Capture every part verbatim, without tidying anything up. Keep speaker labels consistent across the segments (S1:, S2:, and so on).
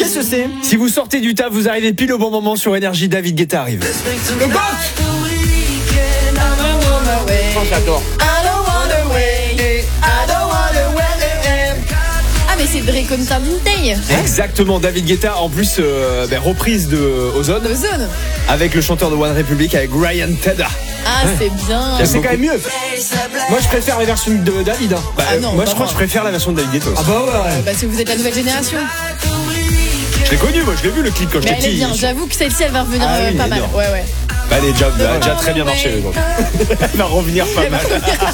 S1: Qu'est-ce que c'est?
S2: Si vous sortez du taf, vous arrivez pile au bon moment sur Énergie, David Guetta arrive.
S1: Le goat. Oh, j'adore.
S3: Ah mais c'est Drake comme ça Day.
S2: Exactement, David Guetta en plus euh, ben, reprise de Ozone
S3: Ozone.
S2: avec le chanteur de One Republic avec Ryan Tedder.
S3: Ah c'est bien.
S1: C'est quand même mieux. Moi je préfère la version de David. Hein.
S2: Bah,
S3: Ah non,
S2: moi
S3: bah
S2: je crois
S3: moi.
S2: que je préfère la version de David Guetta aussi.
S1: Ah bah ouais.
S3: Euh, Parce que vous êtes la nouvelle génération.
S2: Je l'ai connu, moi je l'ai vu le clip quand
S3: Mais
S2: j'étais
S3: elle est
S2: petit.
S3: bien, j'avoue que celle-ci elle va revenir
S2: Ah
S3: euh,
S2: oui,
S3: pas
S2: elle est
S3: mal.
S2: bien.
S3: Ouais ouais.
S2: Bah, elle est déjà, elle a déjà très bien marché aujourd'hui. Elle va revenir pas mal.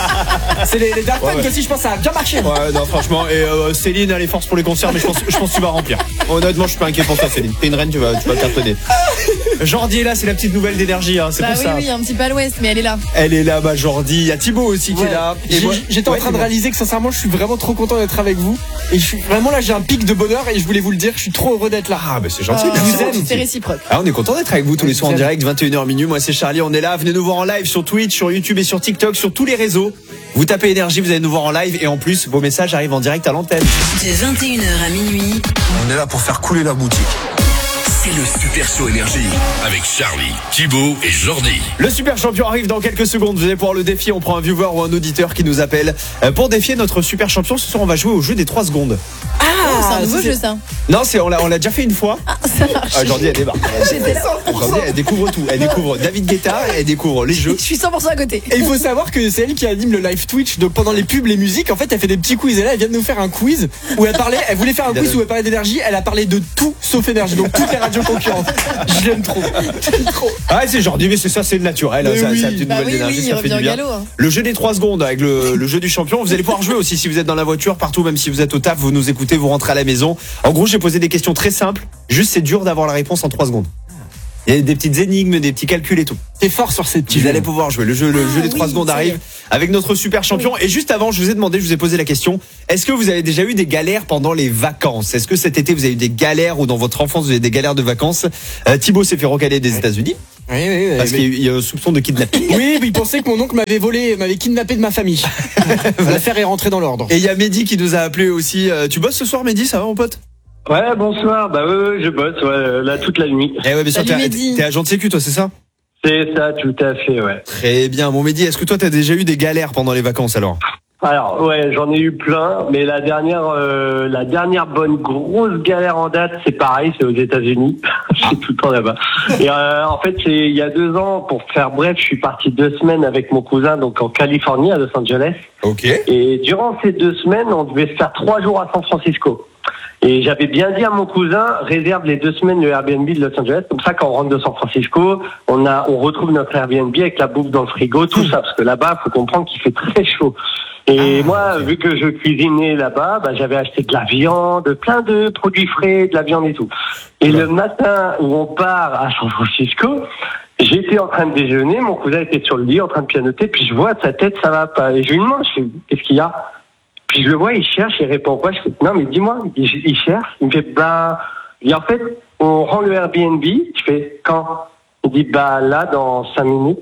S1: C'est les, les Daft Punk
S2: Ouais, ouais.
S1: aussi, je pense que ça a bien marché.
S2: Ouais, non, franchement. Et euh, Céline, elle est force pour les concerts, mais je pense, je pense que tu vas remplir. Honnêtement, je suis pas inquiet pour toi, Céline. T'es une reine, tu vas, tu vas cartonner. Jordi est là, c'est la petite nouvelle d'énergie, hein, c'est
S3: Bah
S2: pour
S3: oui
S2: ça.
S3: oui, un petit peu à l'ouest, mais elle est là.
S2: Elle est là, bah Jordi. Il y a Thibaut aussi qui
S1: Ouais.
S2: est là.
S1: J'ai-
S2: moi-
S1: J'étais
S2: Ouais,
S1: en train de
S2: dis-moi.
S1: réaliser que sincèrement je suis vraiment trop content d'être avec vous. Et je suis vraiment là, j'ai un pic de bonheur et je voulais vous le dire, je suis trop heureux d'être là.
S2: Ah, bah c'est gentil.
S3: Oh,
S2: je vous aime.
S3: c'est réciproque.
S2: Ah, on est content d'être avec vous tous les
S1: Je
S2: soirs en
S1: vous aime.
S2: direct, vingt et une heures minuit. Moi, c'est Charlie, on est là. Venez nous voir en live sur Twitch, sur YouTube et sur TikTok, sur tous les réseaux. Vous tapez énergie, vous allez nous voir en live. Et en plus, vos messages arrivent en direct à l'antenne.
S4: De vingt et une heures à minuit,
S5: On est là pour faire couler la boutique.
S4: c'est le Super Show Énergie avec Charlie, Thibaut et Jordi.
S2: Le super champion arrive dans quelques secondes. Vous allez pouvoir le défier. On prend un viewer ou un auditeur qui nous appelle euh, pour défier notre super champion. Ce soir, on va jouer au jeu des trois secondes.
S3: Oh, c'est un nouveau
S1: c'est-
S3: jeu ça.
S2: Non, c'est, on l'a, on l'a déjà fait une fois.
S3: Ah, ça marche.
S2: Ah, Jordi, elle débarque.
S3: J'étais là.
S2: Jordi, elle découvre tout. Elle découvre David Guetta, elle découvre les jeux.
S3: Je suis cent pour cent à côté.
S1: Et il faut savoir que c'est elle qui anime le live Twitch. Donc pendant les pubs, les musiques, en fait, elle fait des petits quiz. Et là, elle vient de nous faire un quiz où elle parlait, elle voulait faire un quiz où elle parlait d'énergie. Elle a parlé de tout sauf énergie. Donc toutes les radios concurrentes. Je l'aime trop. J'aime trop.
S2: Ah, c'est Jordi, mais c'est ça, c'est le naturel. hein,
S1: Mais
S2: ça,
S1: oui.
S2: ça, la petite
S3: Bah
S2: nouvelle
S3: oui,
S2: d'énergie,
S3: oui, il
S2: ça fait
S3: revient
S2: du
S3: au
S2: bien.
S3: galop, hein.
S2: Le jeu des trois secondes avec le, le jeu du champion. Vous allez pouvoir jouer aussi si vous êtes dans la voiture, partout, même si vous êtes au taf, vous nous écoutez, vous rentrez à la maison. En gros, j'ai posé des questions très simples. Juste, c'est dur d'avoir la réponse en trois secondes. Il y a des petites énigmes, des petits calculs et tout.
S1: T'es fort sur ces petits
S2: Vous
S1: jeux.
S2: allez pouvoir jouer. Le jeu, le
S3: Ah,
S2: jeu des trois
S3: oui,
S2: secondes
S3: ça y
S2: arrive
S3: est.
S2: avec notre super champion. Et juste avant, je vous ai demandé, je vous ai posé la question. Est-ce que vous avez déjà eu des galères pendant les vacances? Est-ce que cet été vous avez eu des galères ou dans votre enfance vous avez eu des galères de vacances? euh, Thibaut s'est fait recaler des États-Unis
S1: Oui, oui, oui.
S2: parce
S1: mais-
S2: qu'il y a eu- il y a un soupçon de kidnapping.
S1: Oui, mais il pensait que mon oncle m'avait volé, m'avait kidnappé de ma famille. L'affaire est rentrée dans l'ordre.
S2: Et il y a Mehdi qui nous a appelé aussi. Euh, tu bosses ce soir, Mehdi? Ça va, mon pote?
S6: Ouais, bonsoir. Bah ouais, ouais, je bosse, ouais, là toute la nuit.
S2: Eh ouais, bien sûr.
S3: Salut,
S2: T'es,
S3: Mehdi.
S2: t'es agent de sécu, toi, c'est ça?
S6: C'est ça, tout à fait, ouais.
S2: Très bien. Bon, Mehdi, est-ce que toi, t'as déjà eu des galères pendant les vacances alors?
S6: Alors, ouais, j'en ai eu plein, mais la dernière, euh, la dernière bonne grosse galère en date, c'est pareil, c'est aux États-Unis. Je suis tout le temps là-bas. Et euh, en fait, c'est il y a deux ans, pour faire bref, je suis parti deux semaines avec mon cousin, donc en Californie, à Los Angeles.
S2: Ok.
S6: Et durant ces deux semaines, on devait se faire trois jours à San Francisco. Et j'avais bien dit à mon cousin, réserve les deux semaines le Airbnb de Los Angeles. Comme ça, quand on rentre de San Francisco, on a, on retrouve notre Airbnb avec la bouffe dans le frigo, tout ça. Parce que là-bas, faut comprendre qu'il fait très chaud. Et
S2: Ah,
S6: moi,
S2: ok.
S6: vu que je cuisinais là-bas, bah, j'avais acheté de la viande, plein de produits frais, de la viande et tout. Et
S2: Oula.
S6: le matin où on part à San Francisco, j'étais en train de déjeuner, mon cousin était sur le lit en train de pianoter, puis je vois sa tête, ça va pas. Et je lui demande, je fais, qu'est-ce qu'il y a? Puis je le vois, il cherche, il répond pas. Je fais, non, mais dis-moi, il, il cherche. Il me fait, bah, et en fait, on rend le Airbnb. Je fais, quand? Il dit, bah, là, dans cinq minutes.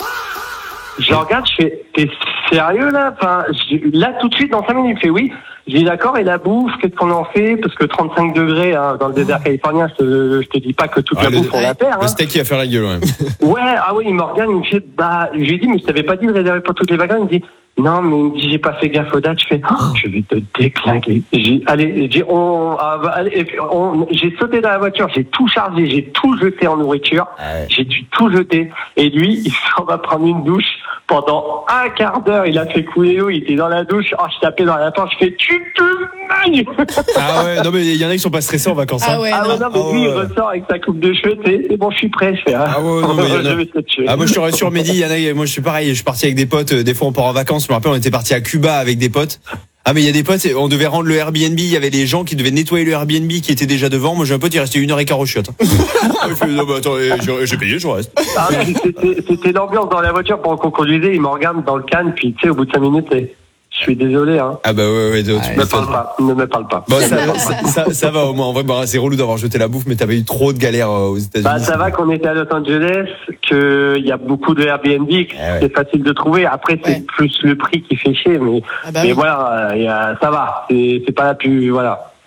S6: Je le regarde, je fais, t'es sérieux, là? Enfin, je- là, tout de suite, dans cinq minutes, il fait oui. Je dis, d'accord, et la bouffe, qu'est-ce qu'on en fait? Parce que trente-cinq degrés, hein, dans le désert californien, je te, je te dis pas que toute
S2: Ah,
S6: la
S2: le-
S6: bouffe, on la perd,
S2: Le
S6: hein.
S2: steak qui va faire la gueule, ouais.
S6: Ouais, ah oui, il me regarde, il me fait, bah, je lui ai dit, mais je t'avais pas dit de réserver pour toutes les vacances. Il me dit, non, mais il me dit, j'ai pas fait gaffe aux dates. Je fais, oh, je vais te déclinguer. J'ai, allez, j'ai, on, ah, bah, allez, et puis, on, j'ai sauté dans la voiture, j'ai tout chargé, j'ai tout jeté en nourriture.
S2: Ouais.
S6: J'ai dû tout jeter. Et lui, il s'en va prendre une douche. Pendant un quart d'heure, il a fait couler l'eau, il était dans la douche. Oh, je tapais dans la porte, je fais, tu te manges!
S2: Ah ouais, non mais il y en a qui sont pas stressés en vacances. hein.
S3: Ah ouais,
S6: Ah,
S3: non.
S6: ouais, non, mais
S2: Ah
S6: lui, il
S2: ouais.
S6: ressort avec sa coupe de cheveux, c'est, c'est bon, je suis prêt, je fais, ah.
S2: Ah ouais, non, mais il y en a-
S6: Je vais te tuer.
S2: Ah moi je te rassure Mehdi, il y en a, moi je suis pareil, je suis parti avec des potes, euh, des fois on part en vacances, je me rappelle on était parti à Cuba avec des potes. Ah mais il y a des potes, on devait rendre le Airbnb, il y avait les gens qui devaient nettoyer le Airbnb qui était déjà devant, moi j'ai un pote il restait une heure et quart au chiottes. Il fait, non, bah, attends, j'ai, j'ai payé, je reste.
S6: Ah, puis c'était, c'était l'ambiance dans la voiture pendant qu'on conduisait. Il me regarde dans le canne, puis tu sais, au bout de cinq minutes, c'est, je suis désolé, hein.
S2: Ah bah ouais, ouais, tu
S6: Ne me
S2: m'étonnes.
S6: parle pas, ne me parle pas.
S2: Bon, ça, ça, ça, ça va au moins. En vrai, bah, c'est relou d'avoir jeté la bouffe, mais t'avais eu trop de galères euh, aux États-Unis.
S6: Bah, ça va qu'on était à Los Angeles, qu'il y a beaucoup de Airbnb, que
S2: Ah ouais.
S6: c'est facile de trouver. Après, c'est
S3: Ouais.
S6: plus le prix qui fait chier, mais,
S3: Ah bah
S6: mais
S3: oui.
S6: voilà, il y a, ça va. C'est, c'est pas la plus, voilà.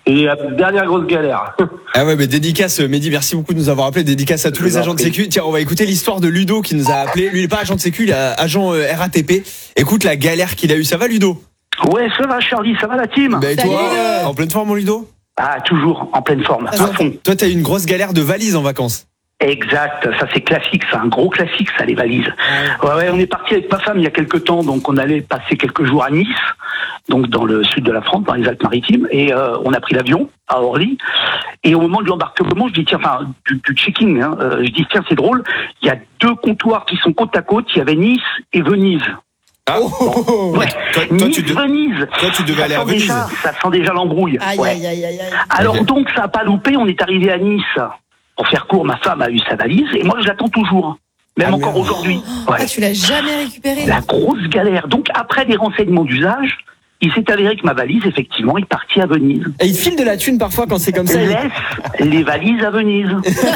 S6: Et la dernière grosse galère.
S2: Ah ouais, mais dédicace, Mehdi, merci beaucoup de nous avoir appelé. Dédicace à tous
S6: Je
S2: les
S6: vous en
S2: agents de
S6: prie.
S2: sécu. Tiens, on va écouter l'histoire de Ludo qui nous a appelé. Lui, il est pas agent de sécu, il est agent euh, R A T P. Écoute la galère qu'il a eue. Ça va, Ludo?
S6: Ouais, ça va, Charlie, ça va la team?
S2: Bah, et
S3: Salut,
S2: toi,
S3: Ludo.
S2: en pleine forme, mon Ludo?
S6: Ah, toujours en pleine forme.
S3: Ah,
S6: À
S3: ça
S6: fond.
S2: Toi, t'as eu une grosse galère de valise en vacances.
S6: Exact, ça c'est classique, c'est un gros classique, ça, les valises. Ouais, ouais, on est parti avec ma femme il y a quelques temps, donc on allait passer quelques jours à Nice, donc dans le sud de la France, dans les Alpes-Maritimes, et euh, on a pris l'avion à Orly. Et au moment de l'embarquement, je dis tiens, enfin du, du checking, hein, euh, je dis tiens, c'est drôle, il y a deux comptoirs qui sont côte à côte, il y avait Nice et Venise.
S2: Ah,
S6: Ouais.
S2: toi, toi,
S6: Nice,
S2: tu de-
S6: Venise.
S2: toi, tu devais
S6: Ça
S2: aller à
S6: sent
S2: Venise.
S6: déjà, ça sent déjà l'embrouille.
S3: Aïe,
S6: Ouais.
S3: aïe, aïe, aïe, aïe.
S6: Alors
S2: Ok.
S6: donc ça a pas loupé, on est arrivé à Nice. Pour faire court, ma femme a eu sa valise et moi je l'attends toujours, même
S2: Ah,
S6: encore
S2: merde.
S6: aujourd'hui.
S3: Ah,
S6: Ouais.
S3: tu l'as jamais récupéré?
S6: La grosse galère. Donc après des renseignements d'usage, il s'est avéré que ma valise, effectivement, est partie à Venise.
S1: Et il te file de la thune parfois quand c'est comme ça. il-
S6: Laisse les valises à Venise.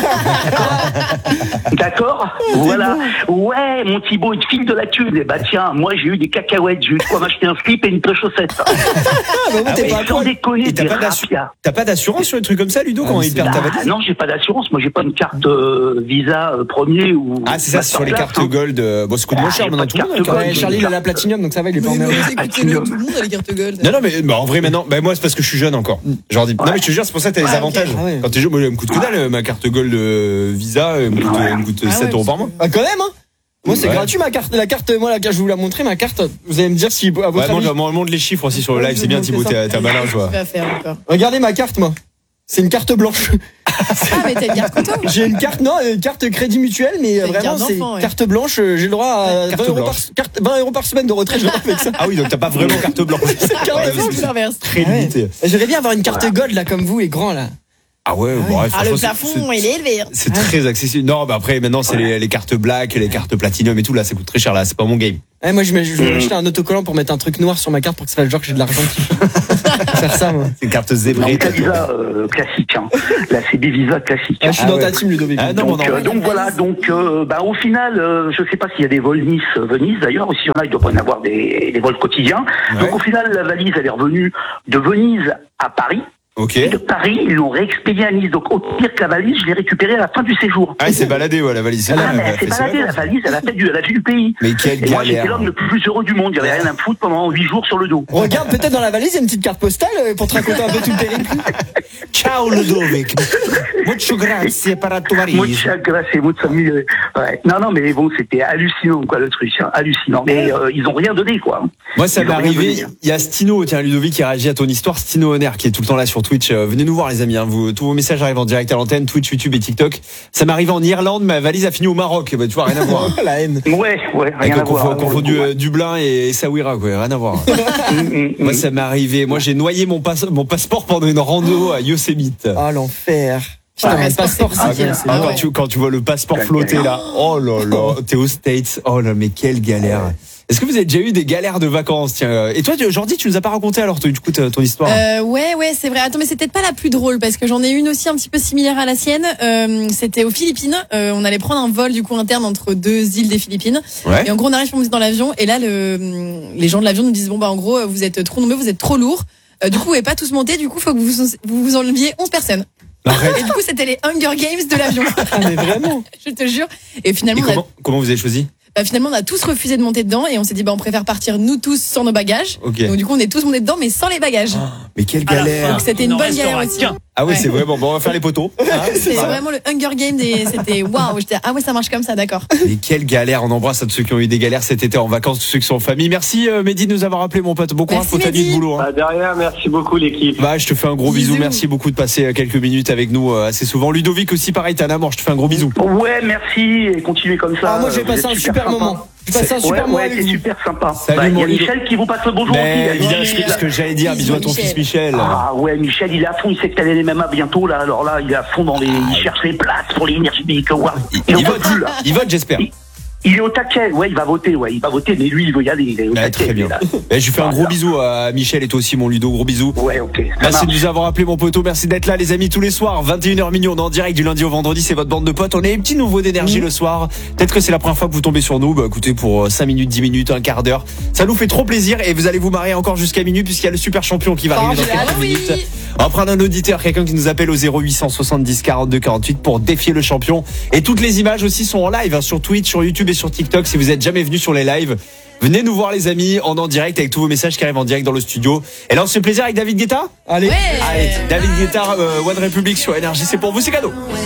S6: D'accord. Voilà. Ouais, mon Thibaut, il te file de la thune. Et bah tiens, moi j'ai eu des cacahuètes, j'ai eu de quoi m'acheter un slip et une paire de chaussettes.
S1: Ah, bah, bon, t'es
S6: Et
S1: pas à
S6: sans
S1: poil.
S6: déconner,
S2: Et t'as
S6: des
S2: pas d'assu-
S6: rapias.
S2: T'as pas d'assurance sur les trucs comme ça, Ludo, quand
S1: mais
S2: ils
S1: c'est-
S2: perdent ta
S6: Ah,
S2: valise?
S6: non, j'ai pas d'assurance. Moi, j'ai pas une carte euh, Visa euh, premier ou.
S2: Ah, c'est ça, c'est sur les cartes
S6: Mastercard, hein.
S2: Gold. euh, Bon, ça coûte moins
S6: Ah,
S2: cher
S6: y a
S2: maintenant,
S6: pas
S2: tout
S6: de
S2: le monde a
S6: carte
S2: une carte
S1: Ouais,
S6: Gold.
S1: Charlie, il a la platinum, donc ça va, il est pas
S3: Oui, mais
S1: emmerdé.
S3: vous écoutez-le, tout le monde a les cartes gold.
S2: Non, non, mais bah, en vrai, maintenant, bah, moi, c'est parce que je suis jeune encore. Genre, dis- non, mais je te jure, c'est pour ça que t'as des
S3: Ah, ok.
S2: avantages.
S1: Ah ouais.
S2: Quand t'es jeune, moi, elle me coûte que dalle, euh, ma carte Gold euh, Visa, elle me coûte,
S6: Ouais.
S2: elle me coûte
S3: Ah
S2: sept
S3: ouais,
S2: euros par
S3: parce
S2: mois.
S3: que-
S1: Ah, quand même, hein. Moi, c'est
S2: Ouais.
S1: gratuit, ma carte. La carte, moi, la carte, je vais vous la montrer, ma carte. Vous allez me dire si, à votre
S2: Ouais,
S1: avis.
S2: montre, montre- montre les chiffres aussi sur le
S1: Ouais,
S2: live,
S1: je
S2: c'est
S1: vais
S2: bien,
S1: montrer
S2: Thibaut,
S1: ça.
S2: t'es t'es un malin, toi.
S3: Tu vas faire encore.
S1: Regardez ma carte, moi. C'est une carte blanche.
S3: Ah, mais t'as une carte conto?
S1: J'ai une carte, non, une carte crédit mutuel, mais
S3: C'est une
S1: vraiment,
S3: carte
S1: c'est
S3: d'enfant, ouais.
S1: carte blanche. euh, J'ai le droit à
S2: Carte
S1: vingt euros, par,
S2: blanche.
S1: carte, vingt euros par semaine de retrait, je vais avec ça.
S2: Ah oui, donc t'as pas vraiment carte blanche.
S1: C'est carte
S2: Ouais,
S1: blanche.
S2: c'est
S3: l'inverse.
S2: très
S1: Ah ouais.
S2: limité.
S1: J'aimerais bien avoir une carte gold, là, comme vous, et grand, là.
S2: Ah ouais, bon, ouais,
S3: Ah, le
S2: franchement, c'est-
S3: plafond,
S2: c'est-
S3: il est élevé. hein.
S2: c'est très accessible. Non, bah après, maintenant, c'est les, les cartes black, les cartes platinum et tout, là, ça coûte très cher, là, c'est pas mon game.
S1: Ouais, moi, je, mets- je vais acheter un autocollant pour mettre un truc noir sur ma carte pour que ça fasse genre que j'ai de l'argent dessus. Faire ça, moi.
S2: C'est une carte
S6: Non,
S2: zébrée.
S6: c'est Visa euh, classique. Hein. La C B Visa classique.
S1: Ah, je suis
S2: Ah
S1: dans
S2: ouais.
S1: ta team, Ludovic.
S2: Ah non,
S6: Donc,
S2: non,
S6: euh, donc voilà, donc euh, bah, au final, euh, je sais pas s'il y a des vols Nice-Venise d'ailleurs, ou s'il y en a, il doit pas y en avoir des, des vols quotidiens.
S2: Ouais.
S6: Donc au final, la valise, elle est revenue de Venise à Paris.
S2: Ok.
S6: Et de Paris, ils l'ont réexpédiée à Nice. Donc au pire que la valise, je l'ai récupérée à la fin du séjour.
S2: Ah, il s'est baladé, ouais, la valise. C'est
S6: Ah,
S2: bien,
S6: mais
S2: elle a
S6: elle
S2: fait
S6: s'est
S2: ses
S6: baladée, la
S2: vacances.
S6: valise, elle a fait du, elle a fait du pays.
S2: Mais quelle
S6: Et moi, j'étais
S2: galère.
S6: l'homme le plus heureux du monde. J'avais rien à me foutre pendant huit jours sur le dos.
S1: Regarde, peut-être dans la valise, il y a une petite carte postale euh, pour te raconter un peu tout le périple.
S2: Ciao, Ludovic. Mucho grazie per la tua valise.
S6: Muchas gracias, muchas mille. Ouais. Non, non, mais bon, c'était hallucinant, quoi, le truc. Hein, hallucinant. Mais euh, ils ont rien donné, quoi.
S2: Moi, ça
S6: Ils
S2: m'est
S6: ont rien
S2: arrivé.
S6: donné, hein.
S2: Il y a Stino, tiens, Ludovic, qui réagit à ton histoire. Stino Honner, qui est tout le temps là sur Twitch. Euh, venez nous voir, les amis. Hein. Vous, tous vos messages arrivent en direct à l'antenne, Twitch, YouTube et TikTok. Ça m'est arrivé en Irlande. Ma valise a fini au Maroc. Bah, tu vois, rien à voir.
S1: La haine.
S6: Ouais, ouais, rien
S2: Avec
S6: à voir.
S2: confo- confondu euh, Dublin et Essaouira, quoi. Rien à voir.
S6: Hum, hum,
S2: Moi,
S6: hum.
S2: ça m'est arrivé. Moi, j'ai noyé mon, passe- mon passeport pendant une rando à Yosemite.
S1: Ah, l'enfer. Putain,
S3: Ouais,
S1: mon
S3: c'est
S1: passeport,
S3: compliqué,
S1: c'est
S3: là.
S1: c'est-
S3: Ah
S2: quand,
S3: ouais.
S2: tu, quand tu vois le passeport flotter là, oh là là, t'es aux States, oh là, mais quelle galère. Est-ce que vous avez déjà eu des galères de vacances, tiens? Et toi, Jordi, tu nous as pas raconté alors, du coup, ta- ton histoire?
S3: Euh, ouais, ouais, c'est vrai. Attends, mais c'est peut-être pas la plus drôle parce que j'en ai une aussi un petit peu similaire à la sienne. Euh, c'était aux Philippines. Euh, on allait prendre un vol du coup interne entre deux îles des Philippines.
S2: Ouais.
S3: Et en gros, on arrive pour monter dans l'avion et là, le, les gens de l'avion nous disent bon bah en gros, vous êtes trop nombreux, vous êtes trop lourds. Euh, du coup, vous pouvez pas tous monter. Du coup, faut que vous vous, vous enleviez onze personnes.
S2: Arrête.
S3: Et du coup, c'était les Hunger Games de l'avion.
S1: Ah, mais vraiment.
S3: Je te jure. Et finalement,
S2: Et
S3: on a,
S2: comment, comment vous avez choisi?
S3: bah, finalement, on a tous refusé de monter dedans et on s'est dit bah on préfère partir nous tous sans nos bagages.
S2: Ok.
S3: Donc du coup, on est tous montés dedans mais sans les bagages.
S2: Mais quelle
S3: À la fin.
S2: galère.
S3: Donc c'était une bonne galère aussi.
S2: Ah ouais,
S3: Ouais.
S2: c'est vrai, bon, bon, on va faire les poteaux. Hein,
S3: C'est
S2: pas-
S3: vraiment le Hunger Games et c'était waouh. J'étais ah ouais ça marche comme ça d'accord.
S2: Mais quelle galère. On embrasse à tous ceux qui ont eu des galères cet été en vacances, tous ceux qui sont en famille. Merci, euh, Mehdi, de nous avoir appelé, mon pote. Bon courage
S3: Merci,
S2: pour ta nuit de
S3: Mehdi.
S2: boulot. Hein.
S6: Bah, derrière, merci beaucoup, l'équipe.
S2: Bah, je te fais un gros bisou.
S3: Bisous.
S2: Merci beaucoup de passer euh, quelques minutes avec nous euh, assez souvent. Ludovic aussi, pareil, t'as un amour. Je te fais un gros bisou.
S6: Ouais, merci et continuez comme ça.
S1: Ah, moi, j'ai
S6: Vous
S1: passé
S6: êtes
S1: un super
S6: sympa.
S1: moment. J'ai passé un
S6: Ouais,
S1: super moment
S6: ouais,
S1: avec
S6: c'est
S1: vous.
S6: super sympa.
S2: Salut,
S6: Bah, il y
S2: mon
S6: a
S2: Ludo.
S6: Michel qui vous passe le bonjour aussi.
S2: Mais
S6: Il y a
S2: évidemment,
S6: Michel.
S2: ce que j'allais dire. Bisous à ton
S3: Michel.
S2: fils Michel.
S6: Ah ouais, Michel, il est à fond, il sait que t'as les M M A bientôt, là. Alors là, il est à fond dans les. Il cherche les places pour les Energy Music Awards.
S2: Il,
S6: Et on
S2: il
S6: peut
S2: vote,
S6: plus, là.
S2: il vote, j'espère.
S6: Il- Il est au taquet, ouais, il va voter, ouais, il va voter, mais lui, il veut y aller, il est au
S2: Ouais,
S6: taquet.
S2: très bien.
S6: lui, là.
S2: Eh, je lui fais un
S6: Voilà.
S2: gros bisou à Michel et toi aussi, mon Ludo. Gros bisou.
S6: Ouais, ok. ça
S2: Merci de
S6: marche.
S2: nous avoir appelé, mon poteau. Merci d'être là, les amis, tous les soirs. vingt et une heures minuit, on est en direct du lundi au vendredi. C'est votre bande de potes. On est un petit nouveau d'énergie le soir. Peut-être que c'est la première fois que vous tombez sur nous. Bah, écoutez, pour cinq minutes, dix minutes, un quart d'heure. Ça nous fait trop plaisir et vous allez vous marrer encore jusqu'à minuit puisqu'il y a le super champion qui va
S3: Oh,
S2: arriver dans
S3: j'ai hâte,
S2: quelques
S3: oui.
S2: minutes. On va prendre un auditeur, quelqu'un qui nous appelle au zéro huit cent soixante-dix quarante-deux quarante-huit pour défier le champion. Et toutes les images aussi sont en live hein, sur Twitch, sur YouTube et sur TikTok. Si vous êtes jamais venu sur les lives, venez nous voir les amis, on est en direct avec tous vos messages qui arrivent en direct dans le studio. Et là on se fait plaisir avec David Guetta.
S1: Allez.
S3: Ouais.
S2: Allez, David Guetta, euh, One Republic sur Énergie, c'est pour vous, c'est cadeau.